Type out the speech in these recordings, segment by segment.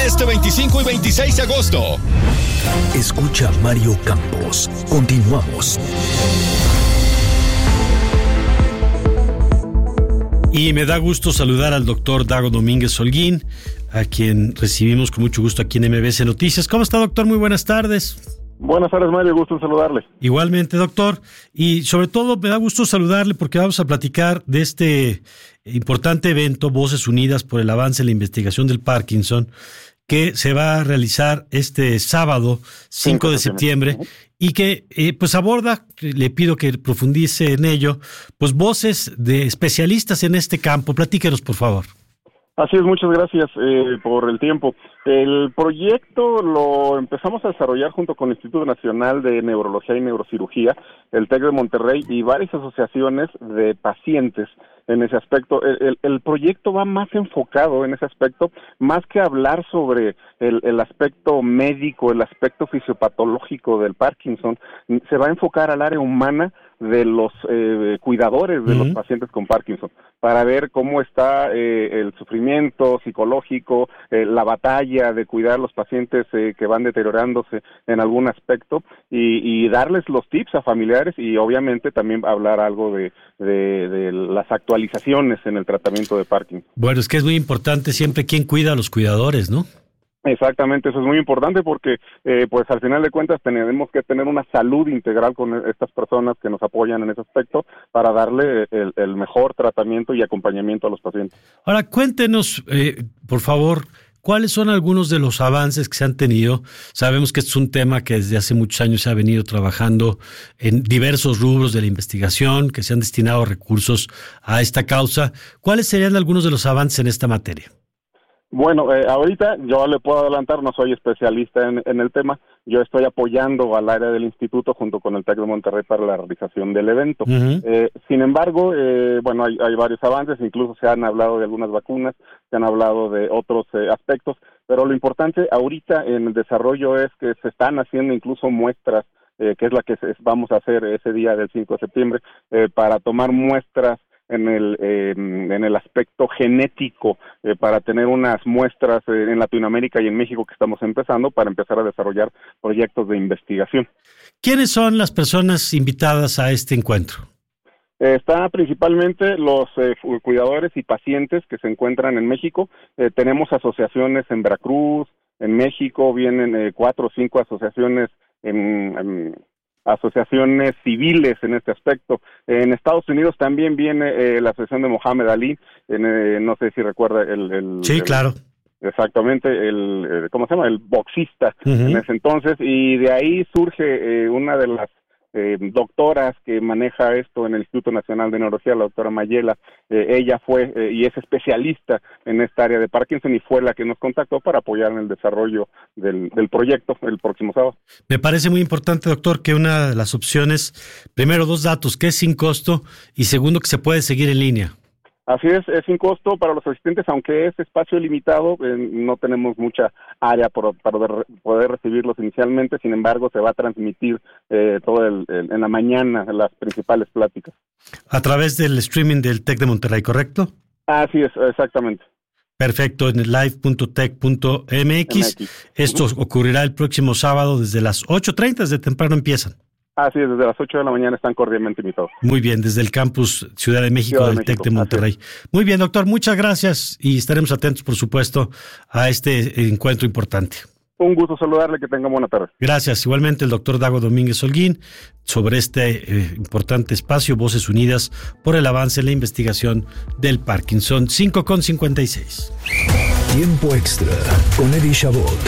este 25 y 26 de agosto. Escucha Mario Campos. Continuamos. Y me da gusto saludar al doctor Dago Domínguez Holguín, a quien recibimos con mucho gusto aquí en MBS Noticias. ¿Cómo está, doctor? Muy buenas tardes. Buenas tardes, Mario. Gusto en saludarle. Igualmente, doctor. Y sobre todo me da gusto saludarle porque vamos a platicar de este importante evento, Voces Unidas por el Avance en la Investigación del Parkinson, que se va a realizar este sábado 5 de septiembre y que pues aborda, le pido que profundice en ello, pues voces de especialistas en este campo. Platíquenos, por favor. Así es, muchas gracias por el tiempo. El proyecto lo empezamos a desarrollar junto con el Instituto Nacional de Neurología y Neurocirugía, el TEC de Monterrey y varias asociaciones de pacientes en ese aspecto. El proyecto va más enfocado en ese aspecto, más que hablar sobre el aspecto médico, el aspecto fisiopatológico del Parkinson, se va a enfocar al área humana de los cuidadores de los pacientes con Parkinson, para ver cómo está el sufrimiento psicológico, la batalla de cuidar a los pacientes que van deteriorándose en algún aspecto y darles los tips a familiares y obviamente también hablar algo de las actualizaciones en el tratamiento de Parkinson. Bueno, es que es muy importante siempre quién cuida a los cuidadores, ¿no? Exactamente, eso es muy importante porque pues al final de cuentas tenemos que tener una salud integral con estas personas que nos apoyan en ese aspecto para darle el mejor tratamiento y acompañamiento a los pacientes. Ahora, cuéntenos, por favor, ¿cuáles son algunos de los avances que se han tenido? Sabemos que es un tema que desde hace muchos años se ha venido trabajando en diversos rubros de la investigación, que se han destinado recursos a esta causa. ¿Cuáles serían algunos de los avances en esta materia? Bueno, ahorita yo le puedo adelantar, no soy especialista en el tema, yo estoy apoyando al área del instituto junto con el TEC de Monterrey para la realización del evento. Sin embargo, bueno, hay varios avances, incluso se han hablado de algunas vacunas, se han hablado de otros aspectos, pero lo importante ahorita en el desarrollo es que se están haciendo incluso muestras, que es la que vamos a hacer ese día del 5 de septiembre, para tomar muestras en el aspecto genético, para tener unas muestras en Latinoamérica y en México que estamos empezando para empezar a desarrollar proyectos de investigación. ¿Quiénes son las personas invitadas a este encuentro? Está principalmente los cuidadores y pacientes que se encuentran en México. Tenemos asociaciones en Veracruz, en México, vienen 4 o 5 asociaciones asociaciones civiles en este aspecto. En Estados Unidos también viene la asociación de Mohamed Ali, no sé si recuerda Sí, claro. Exactamente, ¿cómo se llama? El boxista en ese entonces, y de ahí surge una de las doctoras que maneja esto en el Instituto Nacional de Neurología, la doctora Mayela. Ella fue y es especialista en esta área de Parkinson y fue la que nos contactó para apoyar en el desarrollo del proyecto el próximo sábado. Me parece muy importante, doctor, que una de las opciones, primero 2 datos, que es sin costo y segundo que se puede seguir en línea. Así es sin costo para los asistentes, aunque es espacio limitado, no tenemos mucha área para poder recibirlos inicialmente, sin embargo se va a transmitir todo en la mañana las principales pláticas. A través del streaming del TEC de Monterrey, ¿correcto? Así es, exactamente. Perfecto, en el live.tec.mx. Esto ocurrirá el próximo sábado desde las 8:30, desde temprano empiezan. Así es, desde las 8 de la mañana están cordialmente invitados. Muy bien, desde el campus Ciudad de México del TEC de Monterrey. Muy bien, doctor, muchas gracias y estaremos atentos, por supuesto, a este encuentro importante. Un gusto saludarle, que tenga buena tarde. Gracias, igualmente el doctor Dago Domínguez Holguín, sobre este importante espacio, Voces Unidas por el Avance en la Investigación del Parkinson. 5:56. Tiempo extra con Eddie Chabot.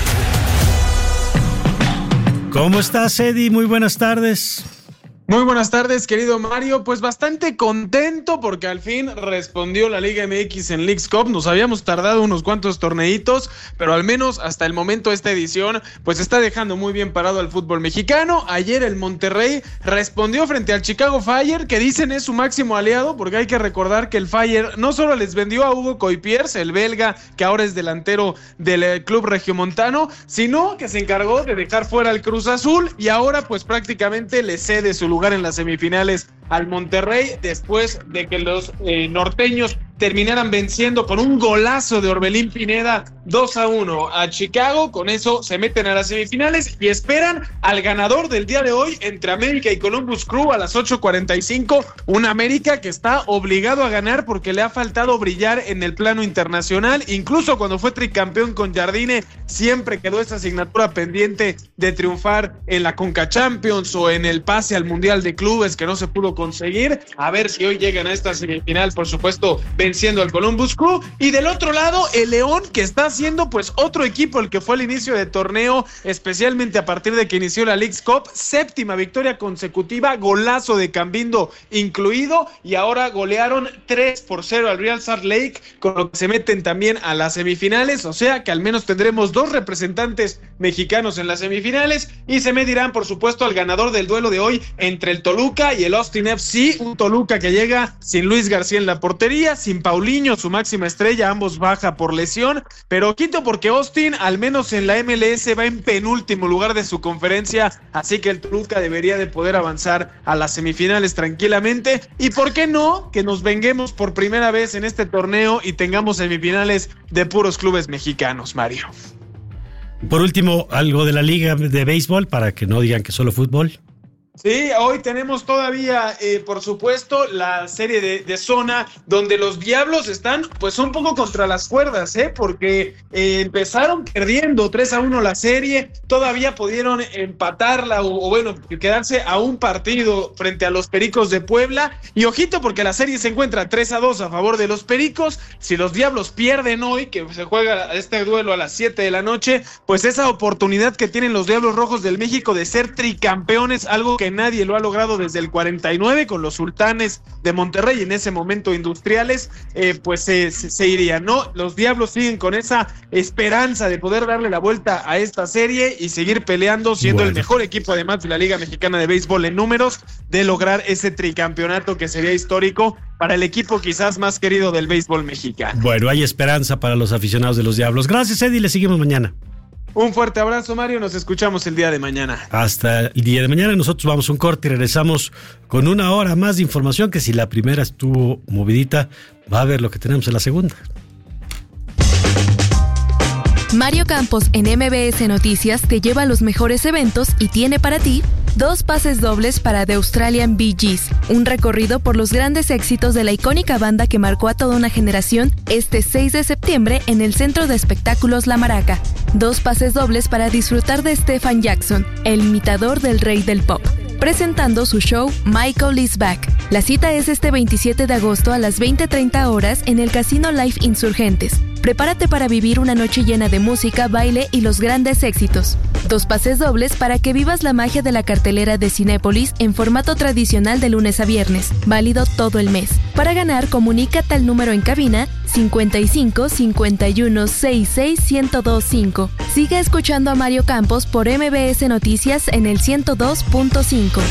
¿Cómo estás, Eddie? Muy buenas tardes. Muy buenas tardes, querido Mario. Pues bastante contento porque al fin respondió la Liga MX en Leagues Cup. Nos habíamos tardado unos cuantos torneitos, pero al menos hasta el momento esta edición pues está dejando muy bien parado al fútbol mexicano. Ayer el Monterrey respondió frente al Chicago Fire, que dicen es su máximo aliado, porque hay que recordar que el Fire no solo les vendió a Hugo Coipiers, el belga, que ahora es delantero del club regiomontano, sino que se encargó de dejar fuera al Cruz Azul y ahora pues prácticamente le cede su lugar en las semifinales al Monterrey después de que los norteños terminaran venciendo con un golazo de Orbelín Pineda 2-1 a Chicago. Con eso se meten a las semifinales y esperan al ganador del día de hoy entre América y Columbus Crew a las 8:45. Un América que está obligado a ganar porque le ha faltado brillar en el plano internacional. Incluso cuando fue tricampeón con Jardine, siempre quedó esa asignatura pendiente de triunfar en la Conca Champions o en el pase al Mundial de Clubes que no se pudo conseguir. A ver si hoy llegan a esta semifinal, por supuesto, venciendo al Columbus Crew. Y del otro lado, el León, que está siendo pues otro equipo el que fue al inicio de torneo, especialmente a partir de que inició la Leagues Cup, 7ª victoria consecutiva, golazo de Cambindo incluido, y ahora golearon 3-0 al Real Salt Lake, con lo que se meten también a las semifinales, o sea que al menos tendremos 2 representantes mexicanos en las semifinales, y se medirán por supuesto al ganador del duelo de hoy entre el Toluca y el Austin FC, un Toluca que llega sin Luis García en la portería, sin Paulinho, su máxima estrella, ambos baja por lesión, pero ojito porque Austin, al menos en la MLS, va en penúltimo lugar de su conferencia, así que el Toluca debería de poder avanzar a las semifinales tranquilamente, y por qué no, que nos venguemos por primera vez en este torneo y tengamos semifinales de puros clubes mexicanos, Mario. Por último, algo de la liga de béisbol, para que no digan que solo fútbol. Sí, hoy tenemos todavía, por supuesto, la serie de zona, donde los Diablos están pues un poco contra las cuerdas, porque empezaron perdiendo 3-1 la serie, todavía pudieron empatarla o bueno, quedarse a un partido frente a los Pericos de Puebla, y ojito porque la serie se encuentra 3-2 a favor de los Pericos. Si los Diablos pierden hoy, que se juega este duelo a las 7 de la noche, pues esa oportunidad que tienen los Diablos Rojos del México de ser tricampeones, algo que nadie lo ha logrado desde el 49 con los Sultanes de Monterrey, en ese momento Industriales, pues se iría, ¿no? Los Diablos siguen con esa esperanza de poder darle la vuelta a esta serie y seguir peleando, siendo el mejor equipo además de la Liga Mexicana de Béisbol en números, de lograr ese tricampeonato que sería histórico para el equipo quizás más querido del béisbol mexicano. Bueno, hay esperanza para los aficionados de los Diablos. Gracias, Eddie, le seguimos mañana. Un fuerte abrazo, Mario, nos escuchamos el día de mañana. Hasta el día de mañana, nosotros vamos a un corte y regresamos con 1 hora más de información, que si la primera estuvo movidita, va a ver lo que tenemos en la segunda. Mario Campos en MBS Noticias te lleva a los mejores eventos y tiene para ti 2 pases dobles para The Australian Bee Gees, un recorrido por los grandes éxitos de la icónica banda que marcó a toda una generación este 6 de septiembre en el Centro de Espectáculos La Maraca. 2 pases dobles para disfrutar de Stephen Jackson, el imitador del rey del pop, presentando su show Michael is Back. La cita es este 27 de agosto a las 20:30 horas en el Casino Life Insurgentes. Prepárate para vivir una noche llena de música, baile y los grandes éxitos. 2 pases dobles para que vivas la magia de la cartelera de Cinépolis en formato tradicional de lunes a viernes, válido todo el mes. Para ganar, comunícate al número en cabina 55 51 66 1025. Sigue escuchando a Mario Campos por MBS Noticias en el 102.5.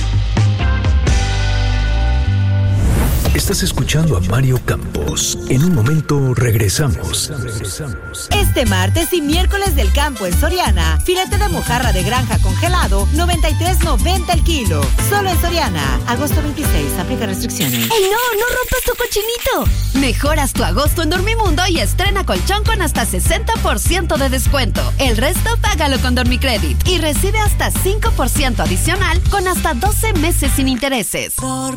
Estás escuchando a Mario Campos. En un momento regresamos. Este martes y miércoles del campo en Soriana, filete de mojarra de granja congelado, $93.90 el kilo. Solo en Soriana. Agosto 26, aplica restricciones. ¡Ey, no rompas tu cochinito! Mejoras tu agosto en Dormimundo y estrena colchón con hasta 60% de descuento. El resto págalo con Dormicredit y recibe hasta 5% adicional con hasta 12 meses sin intereses.